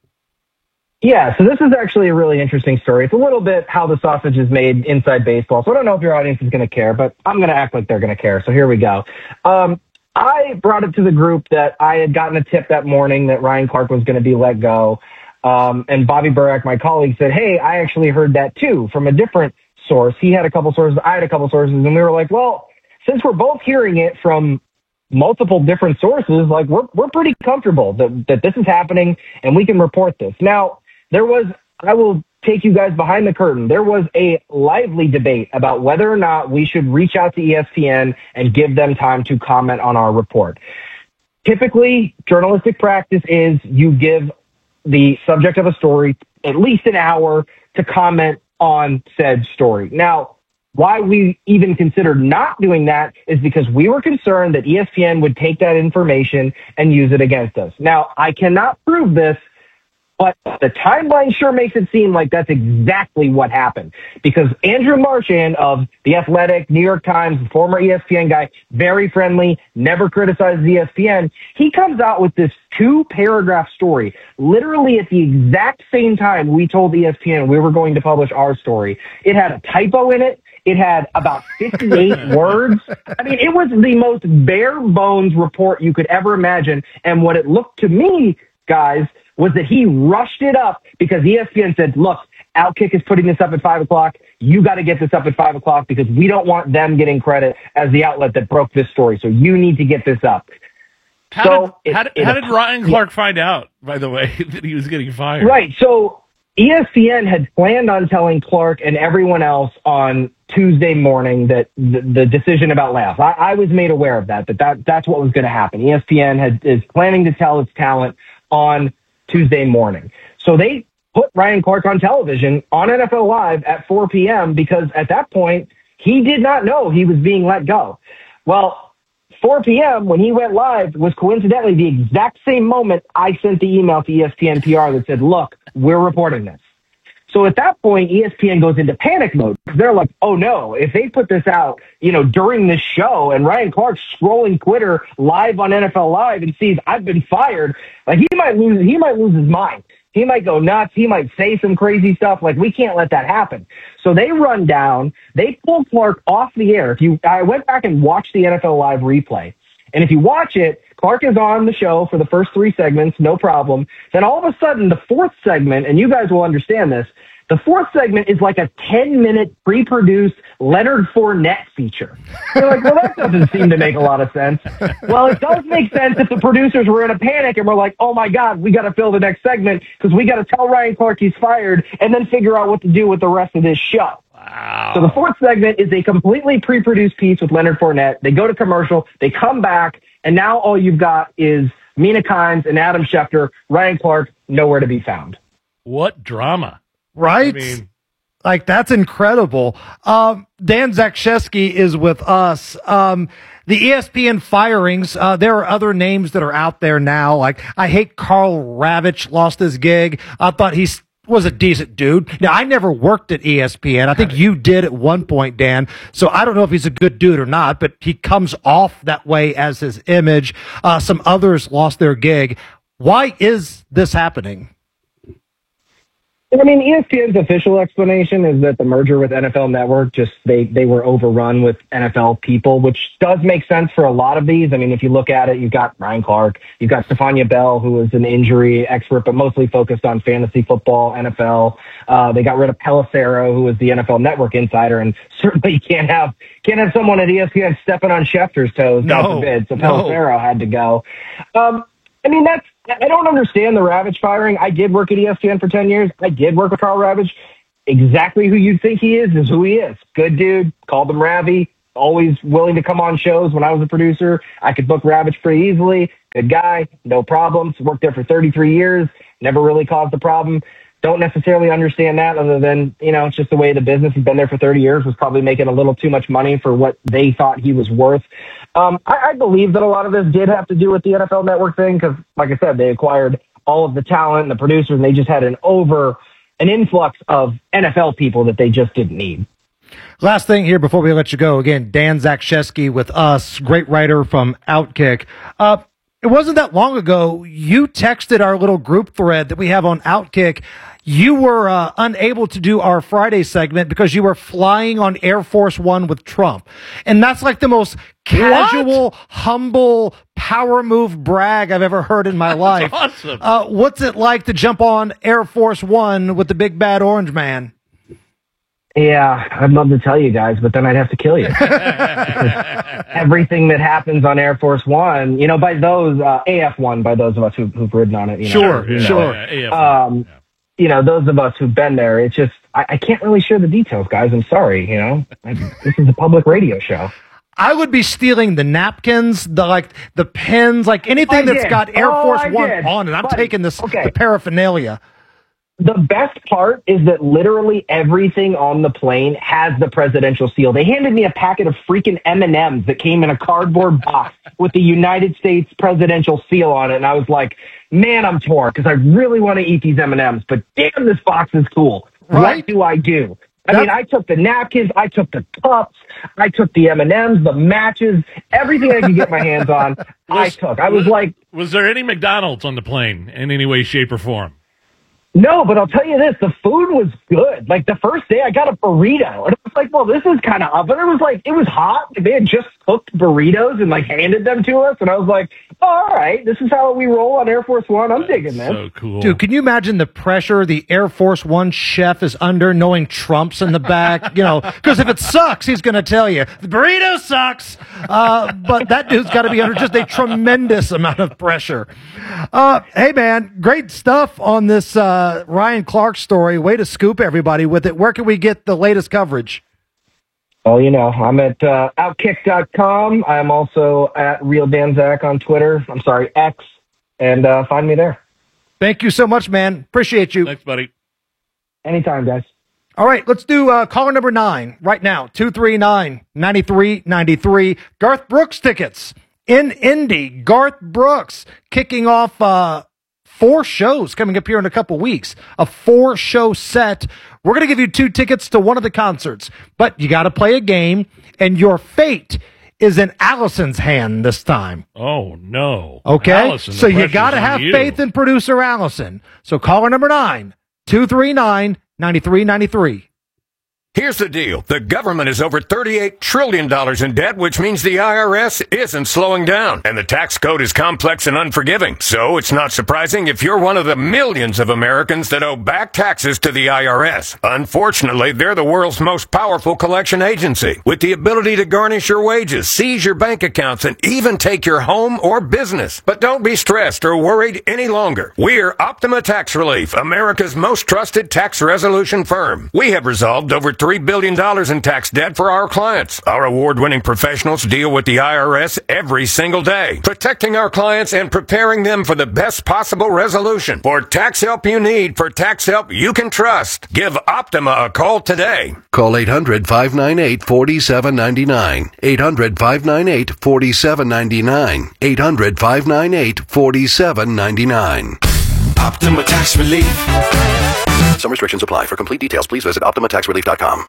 Yeah, so this is actually a really interesting story. It's a little bit how the sausage is made inside baseball. So I don't know if your audience is going to care, but I'm going to act like they're going to care. So here we go. Um, I brought it to the group that I had gotten a tip that morning that Ryan Clark was going to be let go. Um, and Bobby Burack, my colleague, said, hey, I actually heard that too from a different source. He had a couple sources, I had a couple sources, and we were like, well, since we're both hearing it from multiple different sources, like we're we're pretty comfortable that, that this is happening and we can report this. Now, there was, I will take you guys behind the curtain. There was a lively debate about whether or not we should reach out to E S P N and give them time to comment on our report. Typically, journalistic practice is you give the subject of a story at least an hour to comment on said story. Now, why we even considered not doing that is because we were concerned that E S P N would take that information and use it against us. Now, I cannot prove this, but the timeline sure makes it seem like that's exactly what happened. Because Andrew Marchand of The Athletic, New York Times, former E S P N guy, very friendly, never criticizes E S P N. He comes out with this two-paragraph story, literally at the exact same time we told E S P N we were going to publish our story. It had a typo in it. It had about fifty-eight words. I mean, it was the most bare-bones report you could ever imagine. And what it looked to me, guys, was that he rushed it up because E S P N said, look, Outkick is putting this up at five o'clock. You got to get this up at five o'clock because we don't want them getting credit as the outlet that broke this story. So you need to get this up. How so did, it, how did, it, how did Ryan Clark find out, by the way, that he was getting fired? Right. So E S P N had planned on telling Clark and everyone else on Tuesday morning that the, the decision about layoffs. I, I was made aware of that, that, that that's what was going to happen. E S P N had, is planning to tell its talent on Tuesday morning. So they put Ryan Clark on television on N F L Live at four p.m. because at that point, he did not know he was being let go. Well, four p.m. when he went live was coincidentally the exact same moment I sent the email to E S P N P R that said, look, we're reporting this. So at that point, E S P N goes into panic mode. They're like, oh no, if they put this out, you know, during this show and Ryan Clark's scrolling Twitter live on N F L Live and sees I've been fired, like he might lose, he might lose his mind. He might go nuts. He might say some crazy stuff. Like we can't let that happen. So they run down, they pull Clark off the air. If you, I went back and watched the N F L Live replay. And if you watch it, Clark is on the show for the first three segments, no problem. Then all of a sudden, the fourth segment, and you guys will understand this, the fourth segment is like a ten-minute pre-produced Leonard Fournette feature. You're like, well, that doesn't seem to make a lot of sense. Well, it does make sense if the producers were in a panic and were like, oh, my God, we got to fill the next segment because we got to tell Ryan Clark he's fired and then figure out what to do with the rest of this show. Wow. So the fourth segment is a completely pre-produced piece with Leonard Fournette. They go to commercial, they come back, and now all you've got is Mina Kimes and Adam Schefter, Ryan Clark, nowhere to be found. What drama. Right? I mean, Like, that's incredible. Um, Dan Zakshesky is with us. Um, the E S P N firings, uh, there are other names that are out there now. Like, I hate Carl Ravitch lost his gig. I thought he was a decent dude. Now, I never worked at E S P N. I think you did at one point, Dan. So I don't know if he's a good dude or not, but he comes off that way as his image. Uh, some others lost their gig. Why is this happening? I mean, E S P N's official explanation is that the merger with N F L Network, just they, they were overrun with N F L people, which does make sense for a lot of these. I mean, if you look at it, you've got Ryan Clark, you've got Stefania Bell, who is an injury expert, but mostly focused on fantasy football, N F L. Uh, they got rid of Pelissero, who was the N F L Network insider, and certainly you can't have can't have someone at E S P N stepping on Schefter's toes, God No, forbid. So no. Pelissero had to go. Um, I mean, that's, I don't understand the Ravitch firing. I did work at E S P N for ten years. I did work with Carl Ravitch. Exactly who you think he is is who he is. Good dude. Called him Ravi. Always willing to come on shows. When I was a producer, I could book Ravitch pretty easily. Good guy. No problems. Worked there for thirty-three years. Never really caused a problem. Don't necessarily understand that other than, you know, it's just the way the business has been there for thirty years, was probably making a little too much money for what they thought he was worth. Um, I, I believe that a lot of this did have to do with the N F L Network thing because, like I said, they acquired all of the talent and the producers, and they just had an over, an influx of N F L people that they just didn't need. Last thing here before we let you go. Again, Dan Zakshesky with us, great writer from Outkick. Uh, it wasn't that long ago, you texted our little group thread that we have on Outkick. You were uh, unable to do our Friday segment because you were flying on Air Force One with Trump. And that's like the most casual, what? humble, power move brag I've ever heard in my life. Awesome. Uh, what's it like to jump on Air Force One with the big bad orange man? Yeah, I'd love to tell you guys, but then I'd have to kill you. Everything that happens on Air Force One, you know, by those, uh, A F one, by those of us who, who've ridden on it. You know, Sure, you know, sure. Yeah, A F one. Um, you know, those of us who've been there, it's just, I, I can't really share the details, guys. I'm sorry, you know. I, this is a public radio show. I would be stealing the napkins, the like the pens, like anything I that's did. got Air Oh, Force I One did. on it. I'm Buddy, taking this okay. the paraphernalia. The best part is that literally everything on the plane has the presidential seal. They handed me a packet of freaking M and M's that came in a cardboard box with the United States presidential seal on it. And I was like, man, I'm torn because I really want to eat these M and M's, but damn, this box is cool. Right? What do I do? I mean, I took the napkins, I took the cups, I took the M and M's, the matches, everything I could get my hands on, I took. I was like, Was there any McDonald's on the plane in any way, shape, or form? no, but I'll tell you this, the food was good. Like, the first day I got a burrito, and it was like, well, this is kind of up. But it was like, it was hot. They had just cooked burritos and, like, handed them to us. And I was like, oh, all right, this is how we roll on Air Force One. I'm digging this. So cool. Dude, can you imagine the pressure the Air Force One chef is under knowing Trump's in the back? You know, because if it sucks, he's going to tell you, the burrito sucks. Uh, but that dude's got to be under just a tremendous amount of pressure. Uh, hey, man, great stuff on this uh, Ryan Clark story. Way to scoop everybody with it. Where can we get the latest coverage? Oh, you know, I'm at uh, outkick dot com. I'm also at Real Dan Zach on Twitter. I'm sorry, X. And uh, find me there. Thank you so much, man. Appreciate you. Thanks, buddy. Anytime, guys. All right, let's do uh, caller number nine right now, two three nine, nine three nine three. Garth Brooks tickets in Indy. Garth Brooks kicking off uh, four shows coming up here in a couple weeks. A four-show set. We're going to give you two tickets to one of the concerts, but you got to play a game, and your fate is in Allison's hand this time. Oh, no. Okay? Allison, the so you pressure's got to on have you. faith in producer Allison. So caller number nine, two three nine, nine three nine three. Here's the deal. The government is over thirty-eight trillion dollars in debt, which means the I R S isn't slowing down. And the tax code is complex and unforgiving. So it's not surprising if you're one of the millions of Americans that owe back taxes to the I R S. Unfortunately, they're the world's most powerful collection agency, with the ability to garnish your wages, seize your bank accounts, and even take your home or business. But don't be stressed or worried any longer. We're Optima Tax Relief, America's most trusted tax resolution firm. We have resolved over three billion dollars in tax debt for our clients. Our award-winning professionals deal with the I R S every single day, protecting our clients and preparing them for the best possible resolution. For tax help you need, for tax help you can trust, give Optima a call today. Call eight hundred, five nine eight, four seven nine nine. eight hundred, five nine eight, four seven nine nine. eight hundred, five nine eight, four seven nine nine. Optima Tax Relief. Some restrictions apply. For complete details, please visit optima tax relief dot com.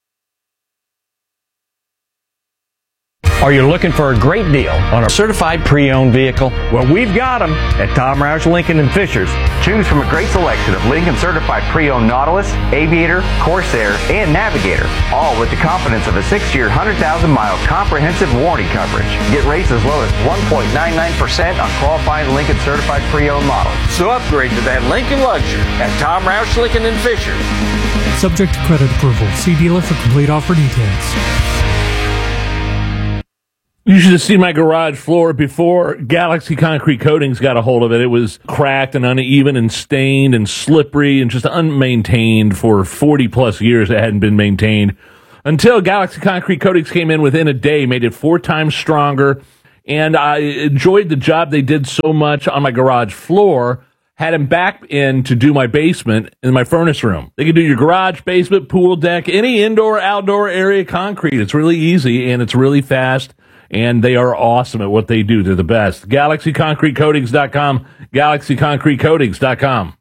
Are you looking for a great deal on a certified pre-owned vehicle? Well, we've got them at Tom Roush Lincoln and Fishers. Choose from a great selection of Lincoln certified pre-owned Nautilus, Aviator, Corsair, and Navigator, all with the confidence of a six-year, one hundred thousand mile comprehensive warranty coverage. Get rates as low as one point nine nine percent on qualifying Lincoln certified pre-owned models. So upgrade to that Lincoln luxury at Tom Roush Lincoln and Fishers. Subject to credit approval. See dealer for complete offer details. You should have seen my garage floor before Galaxy Concrete Coatings got a hold of it. It was cracked and uneven and stained and slippery and just unmaintained for forty plus years. It hadn't been maintained until Galaxy Concrete Coatings came in within a day, made it four times stronger. And I enjoyed the job they did so much on my garage floor. Had them back in to do my basement in my furnace room. They can do your garage, basement, pool deck, any indoor, outdoor area concrete. It's really easy and it's really fast. And they are awesome at what they do. They're the best. Galaxy Concrete Coatings dot com. Galaxy Concrete Coatings dot com.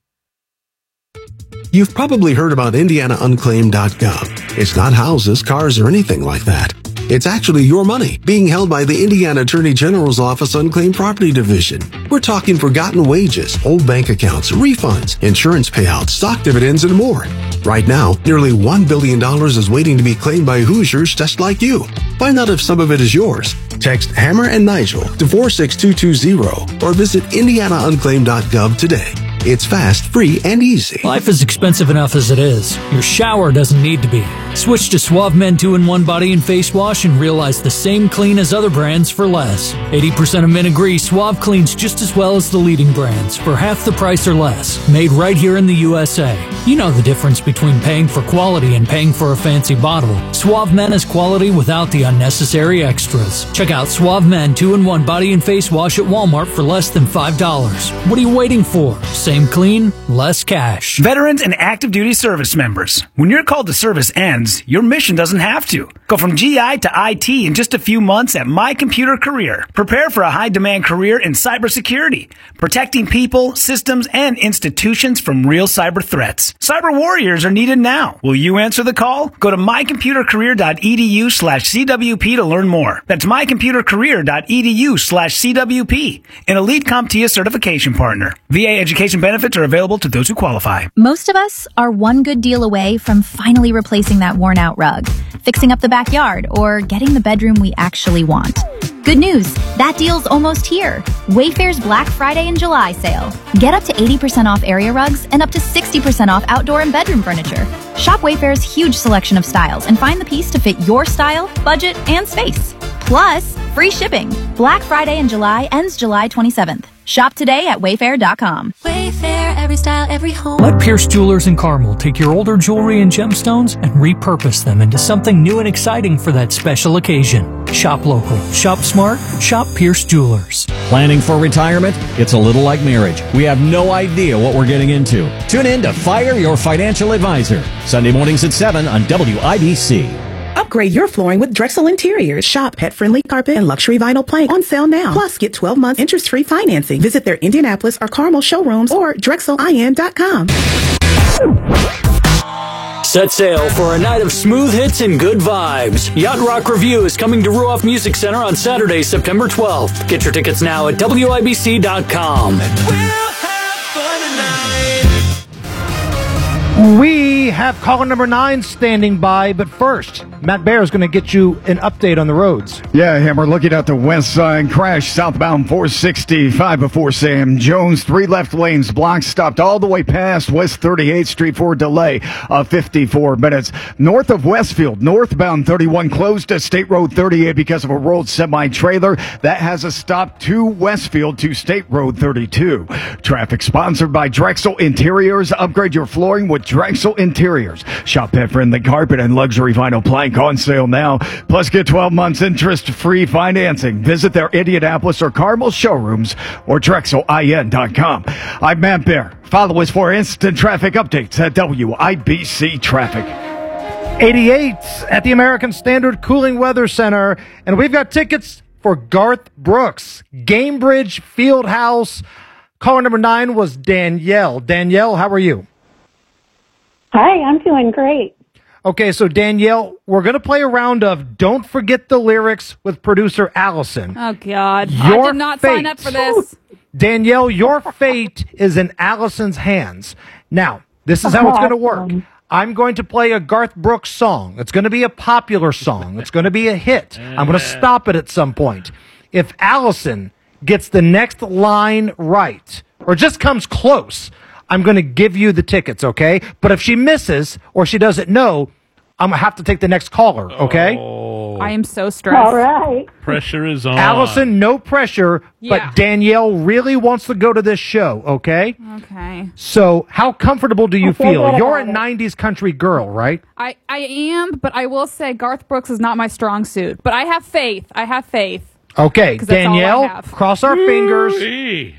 You've probably heard about Indiana Unclaimed dot gov. It's not houses, cars, or anything like that. It's actually your money being held by the Indiana Attorney General's Office Unclaimed Property Division. We're talking forgotten wages, old bank accounts, refunds, insurance payouts, stock dividends, and more. Right now, nearly one billion dollars is waiting to be claimed by Hoosiers just like you. Find out if some of it is yours. Text Hammer and Nigel to four six two two zero or visit Indiana Unclaimed dot gov today. It's fast, free, and easy. Life is expensive enough as it is. Your shower doesn't need to be. Switch to Suave Men two in one Body and Face Wash and realize the same clean as other brands for less. eighty percent of men agree Suave cleans just as well as the leading brands for half the price or less. Made right here in the U S A. You know the difference between paying for quality and paying for a fancy bottle. Suave Men is quality without the unnecessary extras. Check out Suave Men two in one Body and Face Wash at Walmart for less than five dollars. What are you waiting for? Same clean, less cash. Veterans and active duty service members. When your call to service ends, your mission doesn't have to. Go from G I to I T in just a few months at My Computer Career. Prepare for a high-demand career in cybersecurity, protecting people, systems, and institutions from real cyber threats. Cyber warriors are needed now. Will you answer the call? Go to my computer career dot e d u slash c w p to learn more. That's my computer career dot e d u slash c w p, an Elite CompTIA certification partner. V A education benefits are available to those who qualify. Most of us are one good deal away from finally replacing that worn out rug, fixing up the backyard, or getting the bedroom we actually want. Good news, that deal's almost here. Wayfair's Black Friday and July sale. Get up to eighty percent off area rugs and up to sixty percent off outdoor and bedroom furniture. Shop Wayfair's huge selection of styles and find the piece to fit your style, budget, and space. Plus, free shipping. Black Friday in July ends July twenty-seventh. Shop today at wayfair dot com. Wayfair, every style, every home. Let Pierce Jewelers in Carmel take your older jewelry and gemstones and repurpose them into something new and exciting for that special occasion. Shop local, shop smart, shop Pierce Jewelers. Planning for retirement? It's a little like marriage. We have no idea what we're getting into. Tune in to Fire Your Financial Advisor, Sunday mornings at seven on W I B C. Upgrade your flooring with Drexel Interiors. Shop pet-friendly carpet and luxury vinyl plank on sale now. Plus, get twelve months interest-free financing. Visit their Indianapolis or Carmel showrooms or drexel I N dot com. Set sail for a night of smooth hits and good vibes. Yacht Rock Review is coming to Ruoff Music Center on Saturday, September twelfth. Get your tickets now at W I B C dot com. We have caller number nine standing by, but first, Matt Bear is going to get you an update on the roads. Yeah, Hammer, looking at the west side, crash southbound four sixty-five before Sam Jones. Three left lanes blocked, stopped all the way past West thirty-eighth Street for a delay of fifty-four minutes. North of Westfield, northbound thirty-one closed to State Road thirty-eight because of a rolled semi-trailer. That has a stop to Westfield to State Road thirty-two. Traffic sponsored by Drexel Interiors. Upgrade your flooring with Drexel Interiors. Interiors. Shop pet-friendly carpet and luxury vinyl plank on sale now. Plus, get twelve months interest-free financing. Visit their Indianapolis or Carmel showrooms or Drexel I N dot com. I'm Matt Bear. Follow us for instant traffic updates at W I B C Traffic. eighty-eight at the American Standard Cooling Weather Center, and we've got tickets for Garth Brooks, Gamebridge Fieldhouse. Caller number nine was Danielle. Danielle, how are you? Hi, I'm doing great. Okay, so Danielle, we're going to play a round of Don't Forget the Lyrics with producer Allison. Oh, God. Your I did not sign up for this. Danielle, your fate is in Allison's hands. Now, this is how it's going to work. I'm going to play a Garth Brooks song. It's going to be a popular song. It's going to be a hit. I'm going to stop it at some point. If Allison gets the next line right, or just comes close, I'm going to give you the tickets, okay? But if she misses or she doesn't know, I'm going to have to take the next caller, okay? Oh. I am so stressed. All right. Pressure is on. Allison, no pressure, Yeah. but Danielle really wants to go to this show, okay? Okay. So how comfortable do you I feel feel? good You're a about it. nineties country girl, right? I, I am, but I will say Garth Brooks is not my strong suit. But I have faith. I have faith. Okay, 'Cause that's all I Danielle, have. cross our fingers. Hey.